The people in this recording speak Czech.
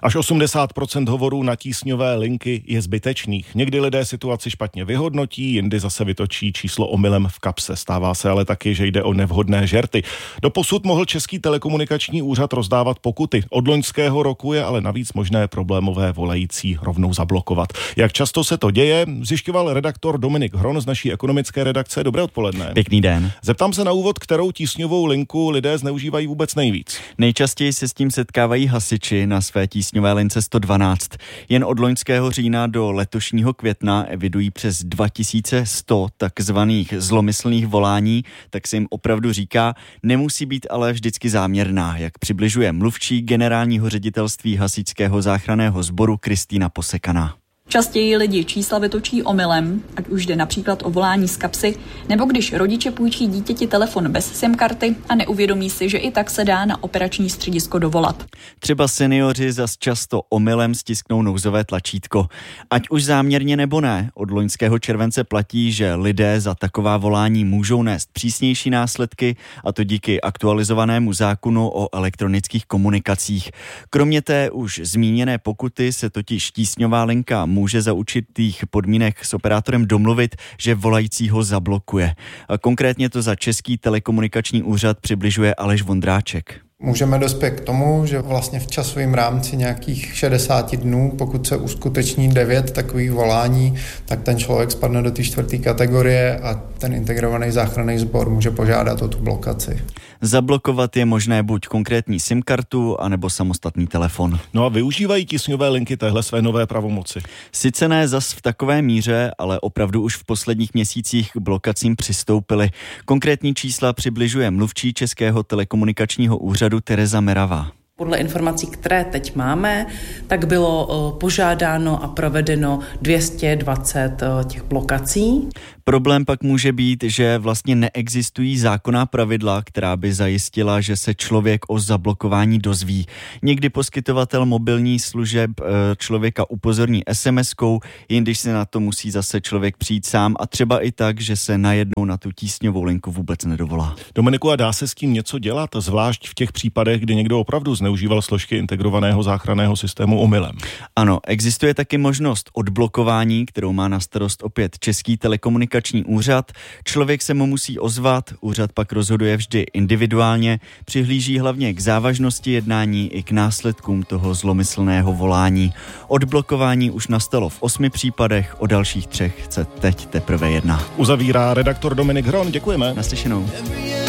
Až 80% hovorů na tísňové linky je zbytečných. Někdy lidé situaci špatně vyhodnotí, jindy zase vytočí číslo omylem v kapse. Stává se ale taky, že jde o nevhodné žerty. Doposud mohl Český telekomunikační úřad rozdávat pokuty. Od loňského roku je ale navíc možné problémové volající rovnou zablokovat. Jak často se to děje, zjišťoval redaktor Dominik Hron z naší ekonomické redakce. Dobré odpoledne. Pěkný den. Zeptám se na úvod, kterou tísňovou linku lidé zneužívají vůbec nejvíc. Nejčastěji se s tím setkávají hasiči na své tísňové lince 112. Jen od loňského října do letošního května evidují přes 2100 takzvaných zlomyslných volání, tak se jim opravdu říká, nemusí být ale vždycky záměrná, jak přibližuje mluvčí generálního ředitelství hasičského záchranného sboru Kristýna Posekaná. Častěji lidi čísla vytočí omylem, ať už jde například o volání z kapsy, nebo když rodiče půjčí dítěti telefon bez SIM-karty a neuvědomí si, že i tak se dá na operační středisko dovolat. Třeba seniori zas často omylem stisknou nouzové tlačítko. Ať už záměrně nebo ne, od loňského července platí, že lidé za taková volání můžou nést přísnější následky, a to díky aktualizovanému zákonu o elektronických komunikacích. Kromě té už zmíněné pokuty se totiž tísňová linka může za určitých podmínek s operátorem domluvit, že volajícího zablokuje. A konkrétně to za Český telekomunikační úřad přibližuje Aleš Vondráček. Můžeme dospět k tomu, že vlastně v časovém rámci nějakých 60 dnů, pokud se uskuteční 9 takových volání, tak ten člověk spadne do té 4. kategorie a ten integrovaný záchranný sbor může požádat o tu blokaci. Zablokovat je možné buď konkrétní SIM-kartu, anebo samostatný telefon. No a využívají tísňové linky téhle své nové pravomoci? Sice ne zas v takové míře, ale opravdu už v posledních měsících k blokacím přistoupili. Konkrétní čísla přibližuje mluvčí Českého telekomunikačního úřadu Tereza Meravá. Podle informací, které teď máme, tak bylo požádáno a provedeno 220 těch blokací. Problém pak může být, že vlastně neexistují zákonná pravidla, která by zajistila, že se člověk o zablokování dozví. Někdy poskytovatel mobilní služeb člověka upozorní SMS-kou, jindy se na to musí zase člověk přijít sám a třeba i tak, že se najednou na tu tísňovou linku vůbec nedovolá. Dominiku, a dá se s tím něco dělat, zvlášť v těch případech, kdy někdo opravdu zneužíval složky integrovaného záchranného systému omylem? Ano, existuje taky možnost odblokování, kterou má na starost opět Český telekomunikační úřad. Člověk se mu musí ozvat, úřad pak rozhoduje vždy individuálně, přihlíží hlavně k závažnosti jednání i k následkům toho zlomyslného volání. Odblokování už nastalo v 8 případech, o dalších 3 se teď teprve jedná. Uzavírá redaktor Dominik Hron, děkujeme. Naslyšenou.